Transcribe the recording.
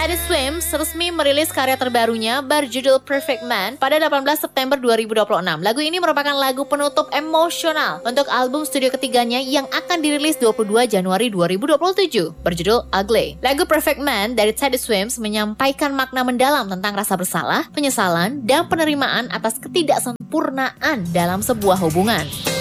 Teddy Swims resmi merilis karya terbarunya berjudul Perfect Man pada 18 September 2026. Lagu ini merupakan lagu penutup emosional untuk album studio ketiganya yang akan dirilis 22 Januari 2027 berjudul Ugly. Lagu Perfect Man dari Teddy Swims menyampaikan makna mendalam tentang rasa bersalah, penyesalan, dan penerimaan atas ketidaksempurnaan dalam sebuah hubungan.